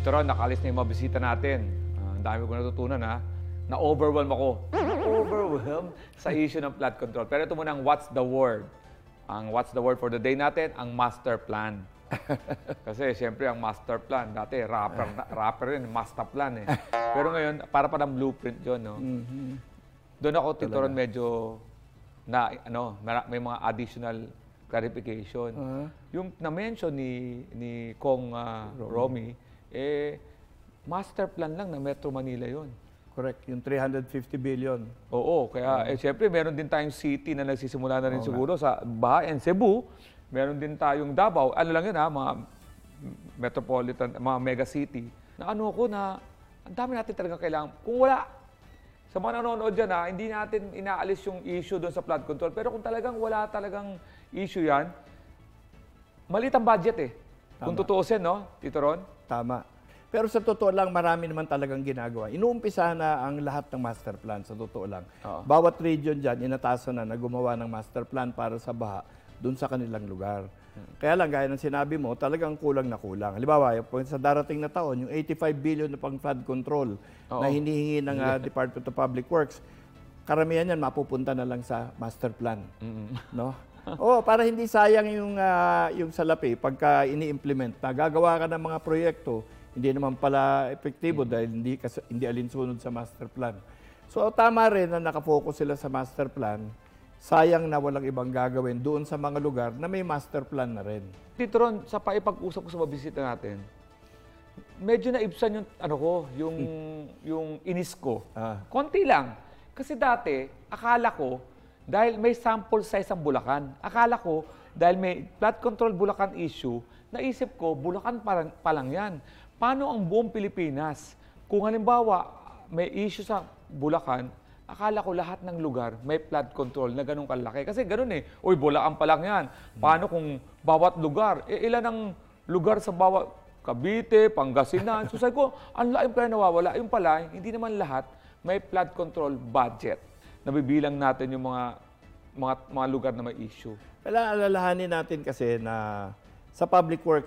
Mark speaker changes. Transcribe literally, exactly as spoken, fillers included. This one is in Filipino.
Speaker 1: Tito Ron, nakalis na yung mga bisita natin. Ah, ang dami ko natutunan ha. Na-overwhelm ako. Overwhelm sa issue ng flood control. Pero ito muna ang what's the word. Ang what's the word for the day natin, ang master plan. Kasi siyempre ang master plan, dati rapper, rapper yun, master plan eh. Pero ngayon, para pa ng blueprint yun, no? Mm-hmm. Doon ako, Tito Ron, medyo na, ano, may mga additional clarification. Uh-huh. Yung na-mention ni, ni Kong uh, Romy, eh, master plan lang na Metro Manila yun.
Speaker 2: Correct, yung three hundred fifty billion.
Speaker 1: Oo, kaya uh-huh. eh, siyempre meron din tayong city na nagsisimula na rin oh, siguro nga. Sa Baha and Cebu. Meron din tayong Davao. Ano lang yun ha, mga metropolitan, mga mega city. Na ano ko na, ang dami natin talaga kailangan. Kung wala, sa mga nanonood dyan ha, hindi natin inaalis yung issue doon sa flood control. Pero kung talagang wala talagang issue yan, maliit ang budget eh. Tama. Kung tutuusin, no, Tito Ron?
Speaker 2: Tama. Pero sa totoo lang, marami naman talagang ginagawa. Inuumpisa na ang lahat ng master plan, sa totoo lang. Oo. Bawat region dyan, inatasan na na gumawa ng master plan para sa baha doon sa kanilang lugar. Hmm. Kaya lang, gaya ng sinabi mo, talagang kulang na kulang. Halimbawa, sa darating na taon, yung eighty-five billion na pang flood control Oo. na hinihingi ng uh, Department of Public Works, karamihan yan mapupunta na lang sa master plan. Mm-hmm. No? Oo, para hindi sayang yung, uh, yung salapi pagka ini-implement. Nagagawa ka ng mga proyekto, hindi naman pala epektibo mm-hmm. dahil hindi, kasi, hindi alinsunod sa master plan. So tama rin na nakafocus sila sa master plan. Sayang na walang ibang gagawin doon sa mga lugar na may master plan na rin.
Speaker 1: Tito Ron, sa paipag-usap ko sa mga bisita natin, medyo naibsan yung, ano ko, yung, hmm. yung inis ko. Ah. Konti lang. Kasi dati, akala ko, dahil may sample size ang Bulacan, akala ko, dahil may flood control Bulacan issue, naisip ko, Bulacan pa lang, pa lang yan. Paano ang buong Pilipinas? Kung halimbawa, may issue sa Bulacan, akala ko lahat ng lugar may flood control na ganun kalaki. Kasi ganun eh, uy, Bulacan pa lang yan. Paano kung bawat lugar? E, ilan ang lugar sa bawat Cavite, Pangasinan? So sabi ko, ang laking pala nawawala. Yung pala, hindi naman lahat may flood control budget. Nabibilang natin yung mga, mga, mga lugar na may issue.
Speaker 2: Kailangan alalahanin natin kasi na sa public works,